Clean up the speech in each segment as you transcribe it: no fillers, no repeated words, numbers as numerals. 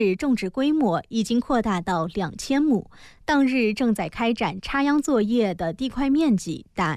种植规模已经扩大到2000亩，当日正在开展插秧作业的地块面积达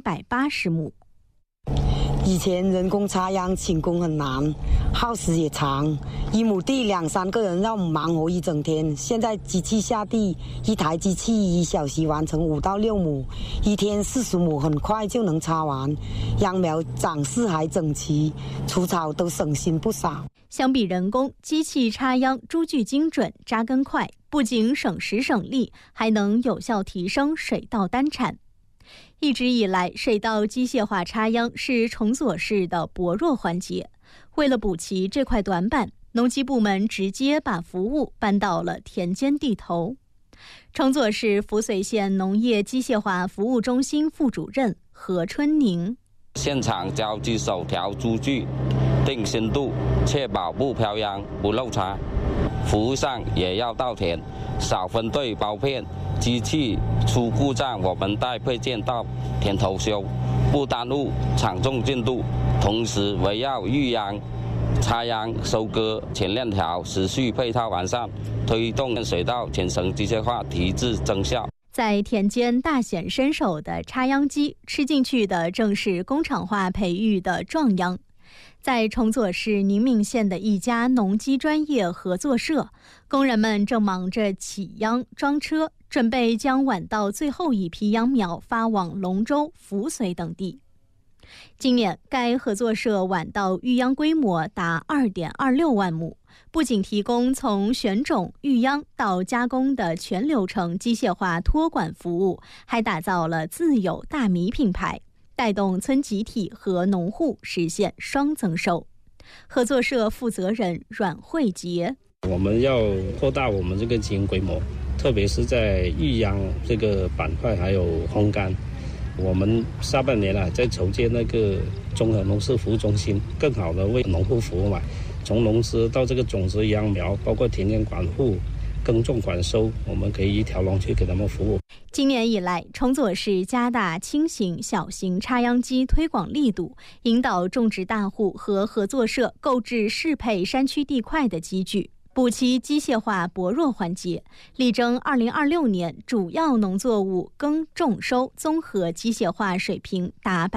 780亩。 以前人工插秧请工很难，耗时也长，1亩地2、3个人让我们忙活一整天。现在机器下地，一台机器1小时完成5到6亩，一天40亩，很快就能插完。秧苗长势还整齐，除草都省心不少。 相比人工，机器插秧株距精准，扎根快，不仅省时省力，还能有效提升水稻单产。一直以来，水稻机械化插秧是崇左市的薄弱环节。为了补齐这块短板，农机部门直接把服务搬到了田间地头。崇左市扶绥县农业机械化服务中心副主任何春宁： 现场交机手调株距，定深度，确保不飘秧、不漏插。服务上也要到田，少分队包片。机器出故障，我们带配件到田头修，不耽误场种进度。同时围绕育秧、插秧、收割全链条持续配套完善，推动水稻全程机械化提质增效。 在田间大显身手的插秧机，吃进去的正是工厂化培育的壮秧。在崇左市宁明县的一家农机专业合作社，工人们正忙着起秧装车，准备将晚稻最后一批秧苗发往龙州、扶绥等地。今年，该合作社晚稻育秧规模达2.26万亩，不仅提供从选种、育秧到加工的全流程机械化托管服务，还打造了自有大米品牌，带动村集体和农户实现双增收。合作社负责人阮慧杰： 我们要扩大我们这个经营规模，特别是在育秧这个板块还有烘干。我们下半年在筹建那个综合农事服务中心，更好的为农户服务嘛。从农资到这个种子秧苗，包括田间管护、耕种管收，我们可以一条龙去给他们服务。 今年以来，崇左市加大轻型、小型插秧机推广力度，引导种植大户和合作社购置适配山区地块的机具，补齐机械化薄弱环节，力争2026年主要农作物耕种收综合机械化水平达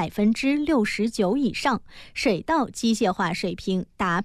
69%以上，水稻机械化水平达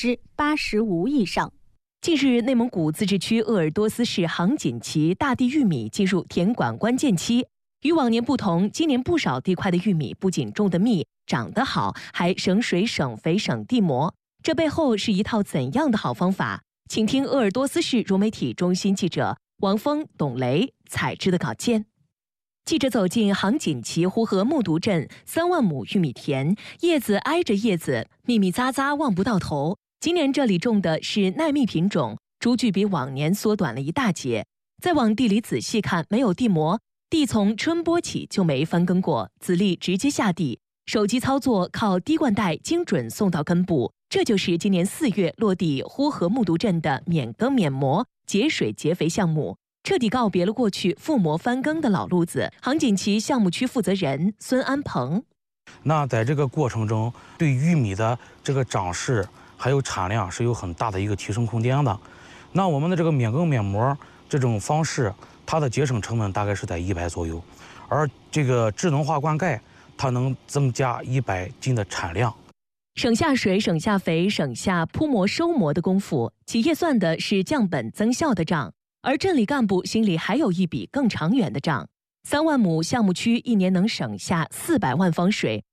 85%以上。 近日，内蒙古自治区鄂尔多斯市杭锦旗大地玉米进入田管关键期。与往年不同，今年不少地块的玉米不仅种得密、长得好，还省水、省肥、省地膜。这背后是一套怎样的好方法？请听鄂尔多斯市融媒体中心记者王峰、董雷采制的稿件。记者走进杭锦旗呼和木渎镇3万亩玉米田，叶子挨着叶子，密密匝匝望不到头。今年这里种的是耐密品种，株距比往年缩短了一大截。再往地里仔细看，没有地膜，地从春播起就没翻耕过，籽粒直接下地，手机操作靠滴灌带精准送到根部。这就是今年4月落地呼和木渎镇的免耕免膜、节水节肥项目，彻底告别了过去覆膜翻耕的老路子。杭锦旗项目区负责人孙安鹏： 那在这个过程中，对玉米的这个长势还有产量是有很大的一个提升空间的。那我们的这个免耕免膜这种方式，它的节省成本大概是在100左右，而这个智能化灌溉，它能增加100斤的产量。 省下水、省下肥、省下铺膜收膜的功夫，企业算的是降本增效的账，而镇里干部心里还有一笔更长远的账。3万亩项目区一年能省下400万方水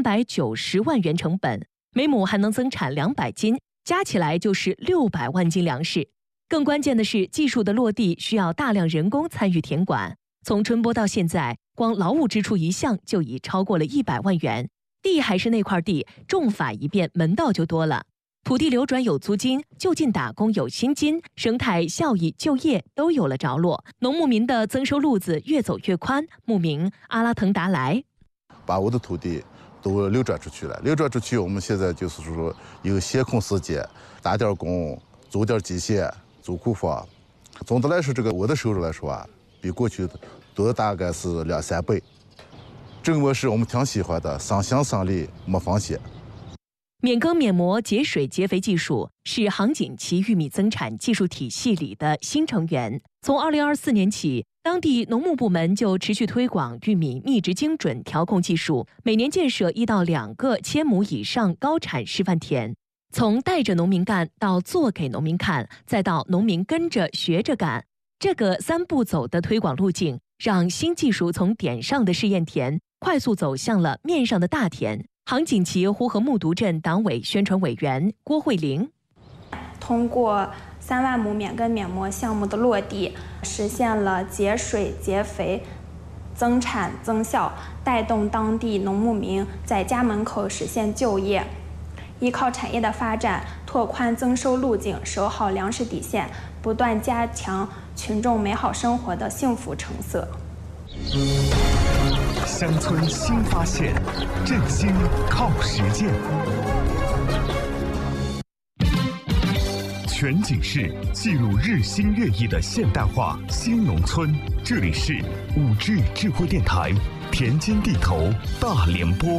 ，390万元成本，每亩还能增产200斤，加起来就是600万斤粮食。更关键的是，技术的落地需要大量人工参与田管。从春播到现在，光劳务支出一项就已超过了100万元。地还是那块地，种法一变，门道就多了。土地流转有租金，就近打工有薪金，生态、效益、就业都有了着落。农牧民的增收路子越走越宽。牧民阿拉腾达莱： 把我的土地都流转出去了，流转出去，我们现在就是说有先空时节，打点工，走点机械，走库房。总的来说，这个我的收入来说比过去多大概是2、3倍。这个模式我们挺喜欢的，省心省力，没风险。 免耕免磨节水节肥技术是杭锦旗玉米增产技术体系里的新成员。从2024年起，当地农牧部门就持续推广玉米密植精准调控技术，每年建设1到2个1000亩以上高产示范田。从带着农民干到做给农民看，再到农民跟着学着干，这个3步走的推广路径，让新技术从点上的试验田快速走向了面上的大田。杭锦旗呼和木渎镇党委宣传委员郭慧玲， 通过3万亩免耕免磨项目的落地，实现了节水节肥、增产增效，带动当地农牧民在家门口实现就业。依靠产业的发展，拓宽增收路径，守好粮食底线，不断加强群众美好生活的幸福成色。 乡村新发现，振兴靠实践。全景式记录日新月异的现代化新农村。这里是5G 智慧电台田间地头大联播。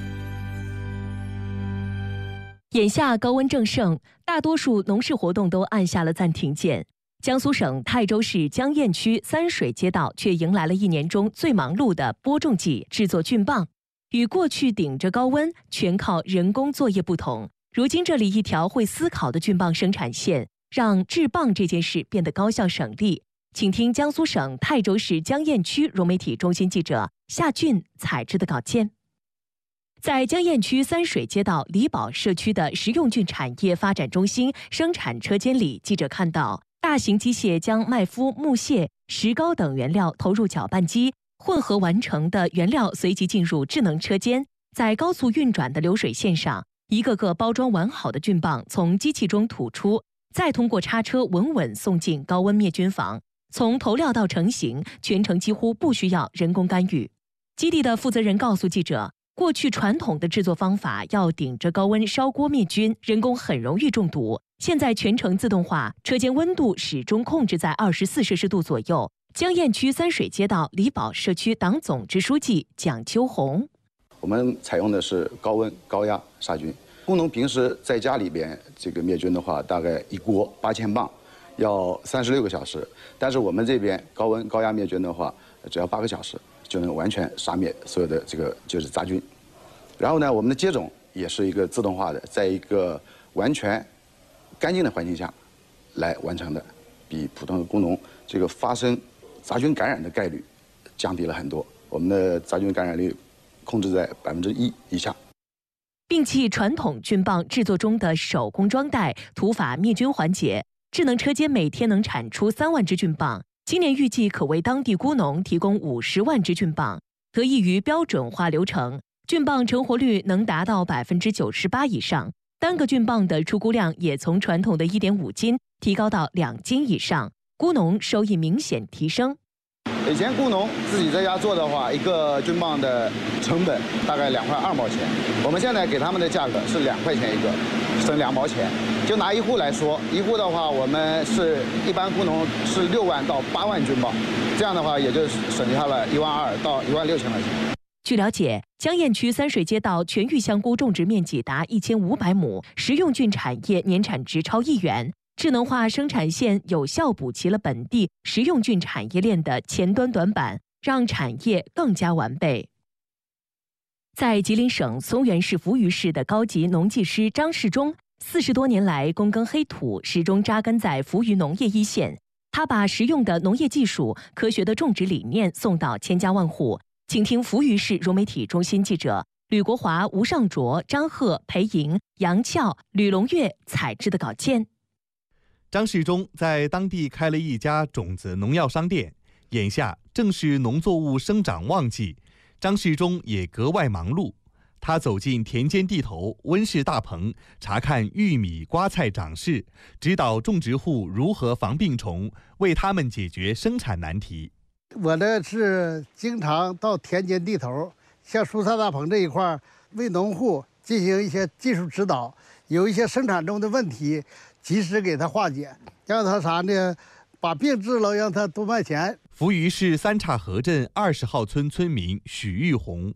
眼下高温正盛，大多数农事活动都按下了暂停键。江苏省泰州市江堰区三水街道却迎来了1年中最忙碌的播种季，制作菌棒。与过去顶着高温全靠人工作业不同，如今这里一条会思考的菌棒生产线，让制棒这件事变得高效省力。请听江苏省泰州市江堰区融媒体中心记者夏俊采制的稿件。在江堰区三水街道李堡社区的食用菌产业发展中心生产车间里，记者看到大型机械将麦麸、木屑、石膏等原料投入搅拌机，混合完成的原料随即进入智能车间，在高速运转的流水线上，一个个包装完好的菌棒从机器中吐出，再通过叉车稳稳送进高温灭菌房。从投料到成型，全程几乎不需要人工干预。基地的负责人告诉记者，过去传统的制作方法要顶着高温烧锅灭菌，人工很容易中毒。现在全程自动化，车间温度始终控制在24摄氏度左右。江堰区三水街道李堡社区党总支书记蒋秋红， 我们采用的是高温高压杀菌。工农平时在家里边这个灭菌的话，大概一锅8000磅，要36个小时。但是我们这边高温高压灭菌的话，只要8个小时就能完全杀灭所有的这个就是杂菌。然后呢，我们的接种也是一个自动化的，在一个完全干净的环境下来完成的，比普通的工农这个发生杂菌感染的概率降低了很多。我们的杂菌感染率控制在1%以下。 摒弃传统菌棒制作中的手工装袋、土法灭菌环节，智能车间每天能产出3万只菌棒，今年预计可为当地菇农提供50万只菌棒。得益于标准化流程，菌棒成活率能达到98%以上，单个菌棒的出菇量也从传统的1.5斤提高到2斤以上，菇农收益明显提升。 以前菇农自己在家做的话，一个菌棒的成本大概2块2毛钱，我们现在给他们的价格是2块钱一个，省2毛钱。就拿一户来说，一户的话，我们是一般菇农是6万到8万菌棒，这样的话也就省下了1万2到1万6千块钱。 据了解，江堰区三水街道全域香菇种植面积达1500亩，食用菌产业年产值超1亿元。智能化生产线有效补齐了本地食用菌产业链的前端短板，让产业更加完备。在吉林省松原市扶余市的高级农技师张世忠，40多年来躬耕黑土，始终扎根在扶余农业一线。他把实用的农业技术、科学的种植理念送到千家万户。请听扶余市融媒体中心记者吕国华、吴尚卓、张鹤、裴莹、杨俏、吕龙月采制的稿件。 张世忠在当地开了一家种子农药商店，眼下正是农作物生长旺季，张世忠也格外忙碌。他走进田间地头、温室大棚，查看玉米、瓜菜长势，指导种植户如何防病虫，为他们解决生产难题。 我呢是经常到田间地头，像蔬菜大棚这一块，为农户进行一些技术指导，有一些生产中的问题，及时给他化解，让他啥呢？把病治了，让他多卖钱。 扶余市三岔河镇20号村村民许玉红，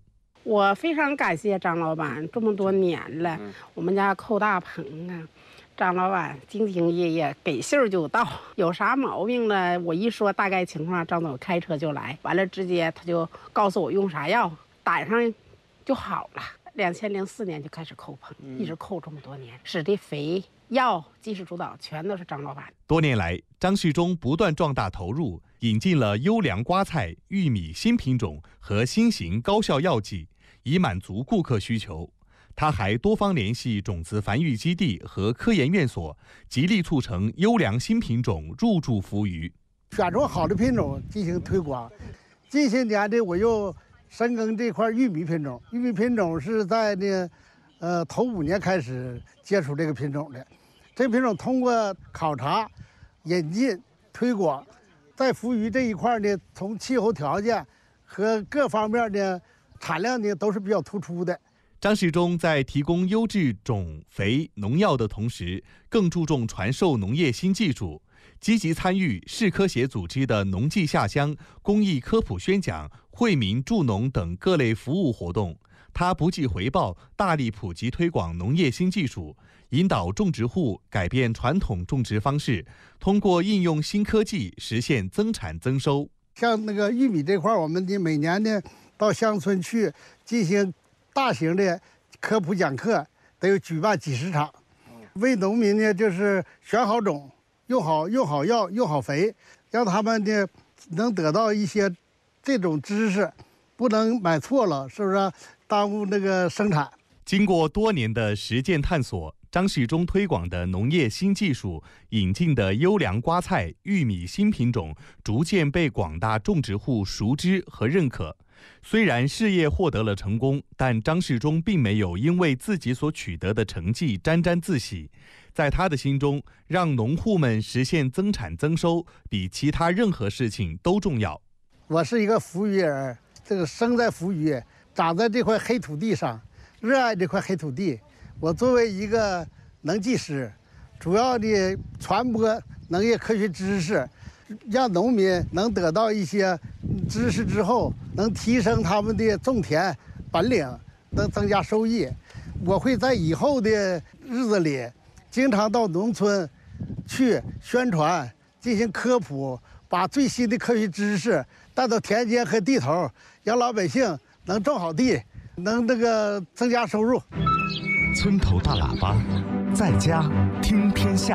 我非常感谢张老板，这么多年了，我们家寇大鹏啊，张老板兢兢业业，给信儿就到，有啥毛病了，我一说大概情况，张总开车就来，完了直接他就告诉我用啥药，打上就好了。2004年就开始扣棚，一直扣这么多年，使的肥药、技术主导全都是张老板。 多年来，张世忠不断壮大投入，引进了优良瓜菜、玉米新品种和新型高效药剂，以满足顾客需求。他还多方联系种子繁育基地和科研院所，极力促成优良新品种入驻扶余， 选出好的品种进行推广。近些年的我又深耕这块玉米品种，玉米品种是在头5年开始接触这个品种的。这个品种通过考察、引进、推广，在扶余这一块呢，从气候条件和各方面的产量呢都是比较突出的。 张世忠在提供优质种、肥、农药的同时，更注重传授农业新技术，积极参与市科协组织的农技下乡、公益科普宣讲、惠民助农等各类服务活动。他不计回报，大力普及推广农业新技术，引导种植户改变传统种植方式，通过应用新科技实现增产增收。 像那个玉米这块，我们每年呢到乡村去进行大型的科普讲课，得有举办几10场，为农民呢就是选好种，用好药，用好肥，让他们呢能得到一些这种知识，不能买错了，是不是？耽误那个生产。 经过多年的实践探索，张世忠推广的农业新技术、引进的优良瓜菜、玉米新品种，逐渐被广大种植户熟知和认可。虽然事业获得了成功，但张世忠并没有因为自己所取得的成绩沾沾自喜。在他的心中，让农户们实现增产增收，比其他任何事情都重要。 我是一个扶余人，这个生在扶余，长在这块黑土地上，热爱这块黑土地。我作为一个农技师，主要的传播农业科学知识，让农民能得到一些知识之后，能提升他们的种田本领，能增加收益。我会在以后的日子里，经常到农村去宣传，进行科普，把最新的科学知识带到田间和地头，让老百姓能种好地，能增加收入。 村头大喇叭，在家听天下。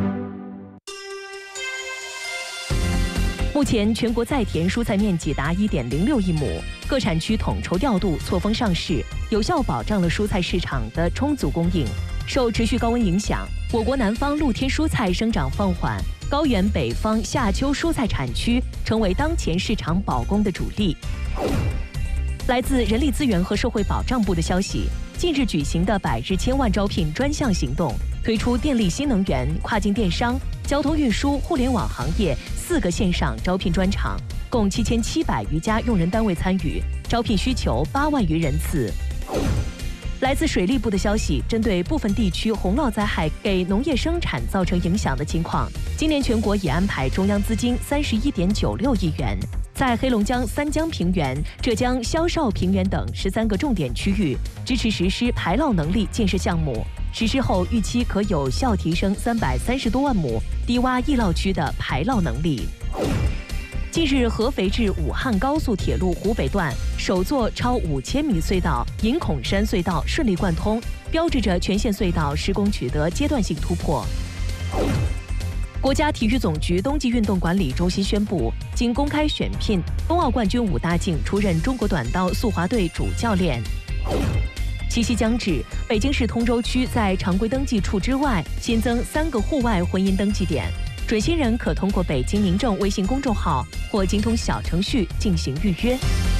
目前全国在田蔬菜面积达1.06亿亩，各产区统筹调度、错峰上市，有效保障了蔬菜市场的充足供应。受持续高温影响，我国南方露天蔬菜生长放缓，高原北方夏秋蔬菜产区成为当前市场保供的主力。来自人力资源和社会保障部的消息，近日举行的100日千万招聘专项行动，推出电力新能源、跨境电商、交通运输、互联网行业4个线上招聘专场，共7700余家用人单位参与，招聘需求8万余人次。来自水利部的消息，针对部分地区洪涝灾害给农业生产造成影响的情况，今年全国已安排中央资金31.96亿元，在黑龙江三江平原、浙江萧哨平原等13个重点区域支持实施排涝能力建设项目，实施后预期可有效提升330多万亩低洼易涝区的排涝能力。近日，合肥至武汉高速铁路湖北段首座超5000米隧道银孔山隧道顺利贯通，标志着全线隧道施工取得阶段性突破。国家体育总局冬季运动管理中心宣布，经公开选聘，冬奥冠军武大靖出任中国短道速滑队主教练。七夕将至，北京市通州区在常规登记处之外新增3个户外婚姻登记点，准新人可通过北京民政微信公众号或精通小程序进行预约。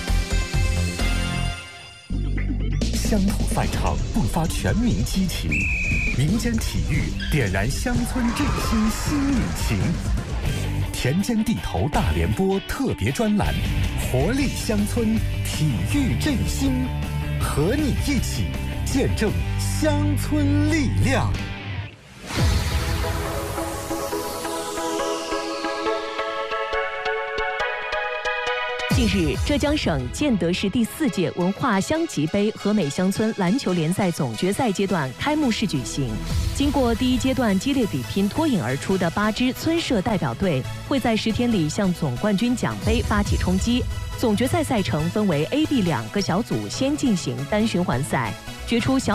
乡土赛场迸发全民激情，民间体育点燃乡村振兴新引擎。田间地头大联播特别专栏，活力乡村，体育振兴，和你一起见证乡村力量。 近日，浙江省建德市第4届文化乡级杯和美乡村篮球联赛总决赛阶段开幕式举行。经过第1阶段激烈比拼，脱颖而出的8支村社代表队会在10天里向总冠军奖杯发起冲击。总决赛赛程分为A、B 2个小组，先进行单循环赛，决出小